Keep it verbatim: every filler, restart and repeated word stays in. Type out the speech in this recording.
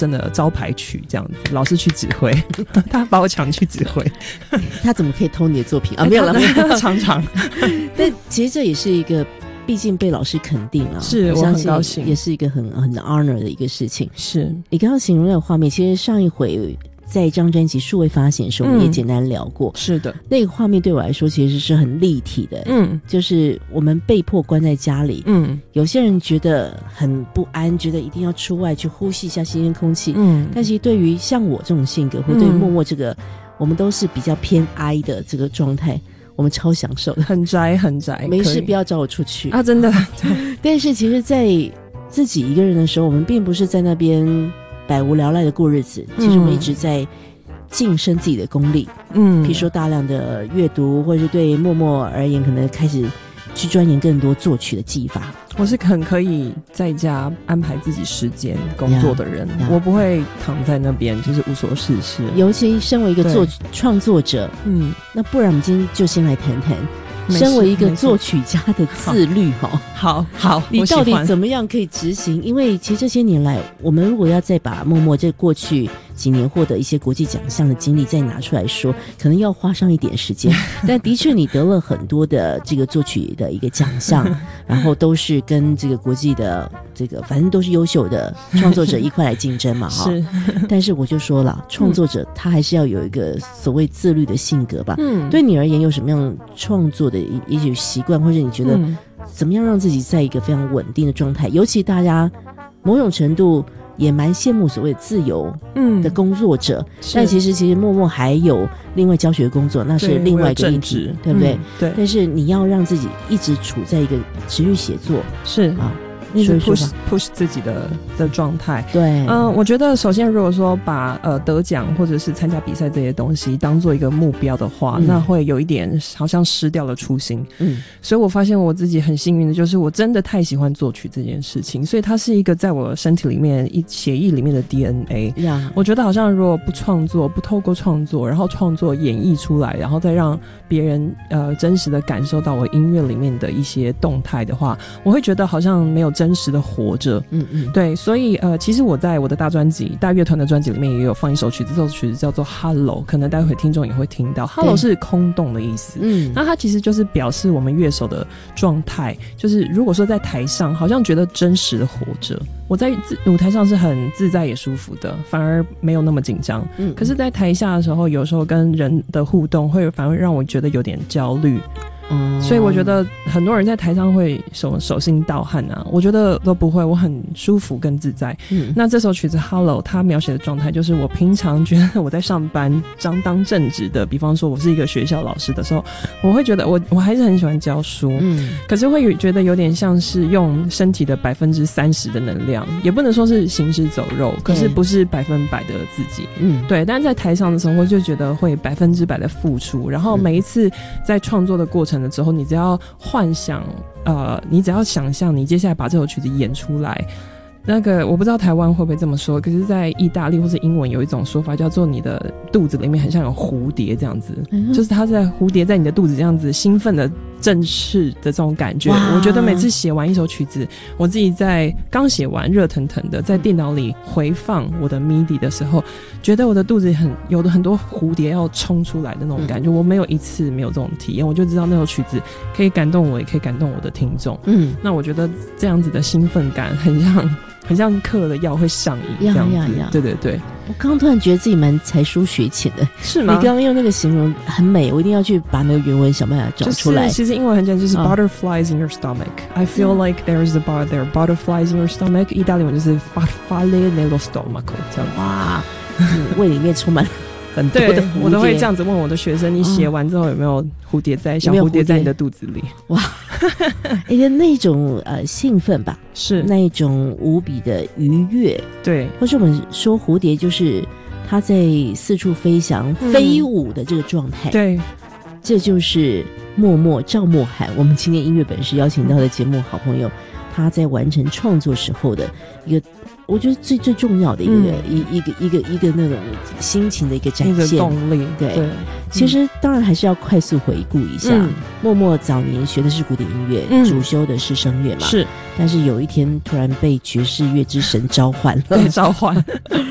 生的招牌曲这样子，老师去指挥他把我抢去指挥他怎么可以偷你的作品啊？没有了，没有常常但其实这也是一个毕竟被老师肯定啊， 是我很高兴， 也是一个很很 honor 的一个事情。 是你刚刚形容那个画面，其实上一回在一张专辑数位发行的时候，我们也简单聊过、嗯、 是的， 那个画面对我来说其实是很立体的。嗯，就是我们被迫关在家里，嗯，有些人觉得很不安，觉得一定要出外去呼吸一下新鲜空气，嗯，但是对于像我这种性格，或对默默这个、嗯、我们都是比较偏 I 的这个状态，我们超享受的， 很宅很宅， 没事不要找我出去啊，真的但是其实在自己一个人的时候，我们并不是在那边百无聊赖的过日子，其实我们一直在晋升自己的功力，嗯，比如说大量的阅读，或者是对默默而言可能开始去钻研更多作曲的技法。 我是很可以在家安排自己时间工作的人， yeah, yeah. 我不会躺在那边就是无所事事。 尤其身为一个作创作者，嗯，那不然我们今天就先来谈谈身为一个作曲家的自律哈。 好好， 你到底怎么样可以执行？因为其实这些年来，我们如果要再把默默这过去几年获得一些国际奖项的经历再拿出来说，可能要花上一点时间。但的确你得了很多的这个作曲的一个奖项，然后都是跟这个国际的这个反正都是优秀的创作者一块来竞争嘛哈。是，但是我就说了，创作者他还是要有一个所谓自律的性格吧。嗯，对你而言有什么样创作的一些习惯，或者你觉得怎么样让自己在一个非常稳定的状态？尤其大家某种程度也蛮羡慕所谓自由的工作者、嗯、但其实其实默默还有另外教学工作，那是另外一个议题， 对, 对不对、嗯、对。但是你要让自己一直处在一个持续写作， 是啊，一直 push push 自己的的状态。 对， 嗯、呃，我觉得首先如果说把呃得奖或者是参加比赛这些东西当做一个目标的话、嗯、那会有一点好像失掉了初心。嗯，所以我发现我自己很幸运的就是我真的太喜欢作曲这件事情，所以它是一个在我身体里面一血液里面的 D N A、yeah. 我觉得好像如果不创作，不透过创作然后创作演绎出来，然后再让别人呃真实的感受到我音乐里面的一些动态的话，我会觉得好像没有真实的活着。嗯嗯，对，所以呃，其实我在我的大专辑大乐团的专辑里面也有放一首曲子，这首曲子叫做 Hello， 可能待会听众也会听到。 Hello 是空洞的意思，嗯，那它其实就是表示我们乐手的状态，就是如果说在台上好像觉得真实的活着，我在舞台上是很自在也舒服的，反而没有那么紧张。嗯，可是在台下的时候有时候跟人的互动会反而让我觉得有点焦虑。嗯，所以我觉得很多人在台上会手手心盗汗啊，我觉得都不会，我很舒服跟自在。嗯，那这首曲子 Hello 它描写的状态就是我平常觉得我在上班当当正职的，比方说我是一个学校老师的时候，我会觉得我我还是很喜欢教书，嗯，可是会觉得有点像是用身体的百分之三十的能量，也不能说是行尸走肉，可是不是百分百的自己。嗯，对，但是在台上的时候我就觉得会百分之百的付出，然后每一次在创作的过程的之后，你只要幻想呃，你只要想象你接下来把这首曲子演出来，那个我不知道台湾会不会这么说，可是在意大利或是英文有一种说法叫做你的肚子里面很像有蝴蝶这样子、嗯、就是它在蝴蝶在你的肚子这样子兴奋的振翅的这种感觉。我觉得每次写完一首曲子，我自己在刚写完热腾腾的在电脑里回放我的 M I D I 的时候，觉得我的肚子很有的很多蝴蝶要冲出来的那种感觉、嗯、我没有一次没有这种体验，我就知道那首曲子可以感动我，也可以感动我的听众。嗯，那我觉得这样子的兴奋感很像很像嗑了药会上瘾这样子。呀呀呀，对对对， 我刚刚突然觉得自己蛮才疏学浅的。 是吗？ 你刚刚用那个形容很美，我一定要去把那个原文想办法找出来。 就是其实英文很简单，就是 butterflies in your stomach、嗯、I feel like there's a bar there butterflies in your stomach。 意大利文就是 farfalle nello stomaco 这样子。哇、 嗯、胃里面充满很多的蝴蝶。 我都会这样子问我的学生，你写完之后有没有蝴蝶在、嗯、小蝴蝶在你的肚子里？哇一个那种呃兴奋吧， 是那一种无比的愉悦。 对， 或是我们说蝴蝶就是它在四处飞翔、嗯、飞舞的这个状态。 对， 这就是默默赵默涵，我们今天音乐本事邀请到的节目好朋友，他在完成创作时候的一个我觉得最最重要的一个、嗯、一一个一个一个那种心情的一个展现， 一个动力。 对, 对， 其实当然还是要快速回顾一下、嗯、默默早年学的是古典音乐、嗯、主修的是声乐嘛， 是， 但是有一天突然被爵士乐之神召唤了， 对，召唤